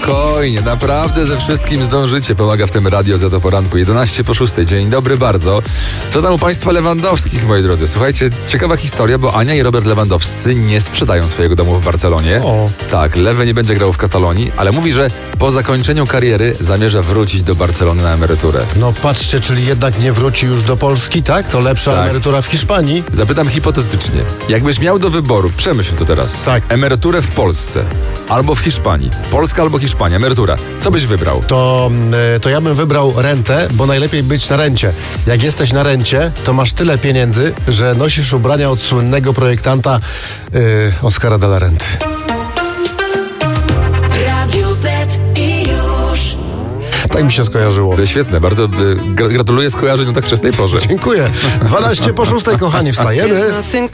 Spokojnie, naprawdę ze wszystkim zdążycie. Pomaga w tym Radio Z o poranku. 11 po 6. Dzień dobry bardzo. Co tam u państwa Lewandowskich, moi drodzy? Słuchajcie, ciekawa historia, bo Ania i Robert Lewandowscy nie sprzedają swojego domu w Barcelonie. O. Tak, Lewy nie będzie grał w Katalonii, ale mówi, że po zakończeniu kariery zamierza wrócić do Barcelony na emeryturę. No patrzcie, czyli jednak nie wróci już do Polski, tak? To lepsza Tak. emerytura w Hiszpanii. Zapytam hipotetycznie. Jakbyś miał do wyboru, przemyśl to teraz. Tak. Emeryturę w Polsce albo w Hiszpanii. Polska albo Hiszpania, emerytura. Co byś wybrał? To ja bym wybrał rentę, bo najlepiej być na rencie. Jak jesteś na rencie, to masz tyle pieniędzy, że nosisz ubrania od słynnego projektanta Oscara de la Renty. Radio Z i już. Tak mi się skojarzyło. Świetne, bardzo gratuluję skojarzeń o tak wczesnej porze. Dziękuję. 12 po 6, kochani, wstajemy. Nothing